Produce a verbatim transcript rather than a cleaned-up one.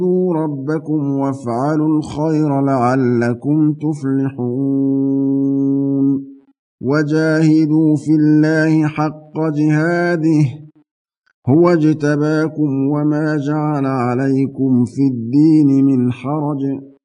ربكم وافعلوا الخير لعلكم تفلحون وجاهدوا في الله حق جهاده هو اجتباكم وما جعل عليكم في الدين من حرج